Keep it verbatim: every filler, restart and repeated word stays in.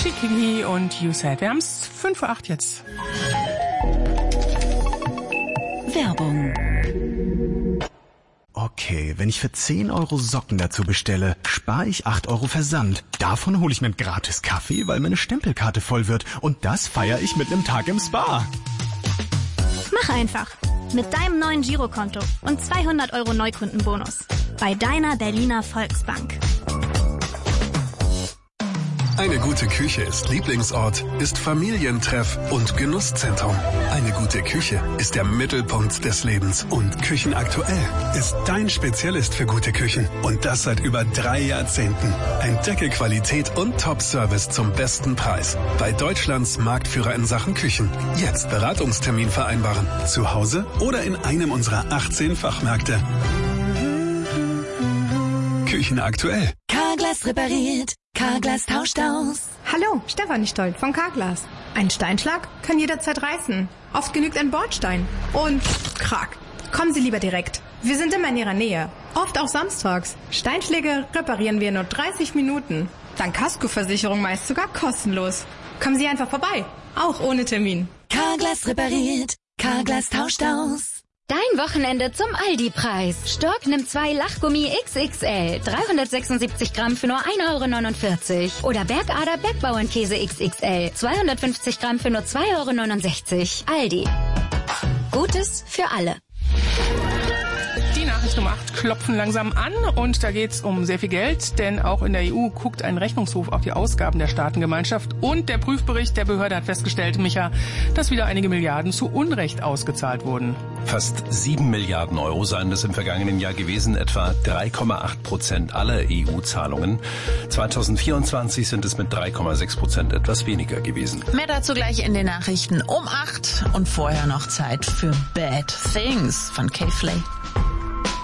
Chikini und You Said. Wir haben's fünf Uhr acht jetzt. Werbung. Okay, wenn ich für zehn Euro Socken dazu bestelle, spare ich acht Euro Versand. Davon hole ich mir einen gratis Kaffee, weil meine Stempelkarte voll wird. Und das feiere ich mit einem Tag im Spa. Mach einfach. Mit deinem neuen Girokonto und zweihundert Euro Neukundenbonus. Bei deiner Berliner Volksbank. Eine gute Küche ist Lieblingsort, ist Familientreff und Genusszentrum. Eine gute Küche ist der Mittelpunkt des Lebens. Und Küchenaktuell ist dein Spezialist für gute Küchen. Und das seit über drei Jahrzehnten. Entdecke Qualität und Top-Service zum besten Preis. Bei Deutschlands Marktführer in Sachen Küchen. Jetzt Beratungstermin vereinbaren. Zu Hause oder in einem unserer achtzehn Fachmärkte. Küchenaktuell. Carglass repariert. Carglass tauscht aus. Hallo, Stefanie Stoll von Carglass. Ein Steinschlag kann jederzeit reißen. Oft genügt ein Bordstein. Und krack. Kommen Sie lieber direkt. Wir sind immer in Ihrer Nähe. Oft auch samstags. Steinschläge reparieren wir in nur dreißig Minuten. Dank Kaskoversicherung meist sogar kostenlos. Kommen Sie einfach vorbei. Auch ohne Termin. Carglass repariert. Carglass tauscht aus. Dein Wochenende zum Aldi-Preis. Stork nimmt zwei Lachgummi X X L, dreihundertsechsundsiebzig Gramm für nur ein Euro neunundvierzig. Oder Bergader Bergbauernkäse X X L, zweihundertfünfzig Gramm für nur zwei Euro neunundsechzig. Aldi. Gutes für alle. Die Nachrichten um acht klopfen langsam an und da geht's um sehr viel Geld, denn auch in der E U guckt ein Rechnungshof auf die Ausgaben der Staatengemeinschaft und der Prüfbericht der Behörde hat festgestellt, Micha, dass wieder einige Milliarden zu Unrecht ausgezahlt wurden. Fast sieben Milliarden Euro seien das im vergangenen Jahr gewesen, etwa drei Komma acht Prozent aller E U-Zahlungen. zweitausendvierundzwanzig sind es mit drei Komma sechs Prozent etwas weniger gewesen. Mehr dazu gleich in den Nachrichten um acht und vorher noch Zeit für Bad Things von K-Flay.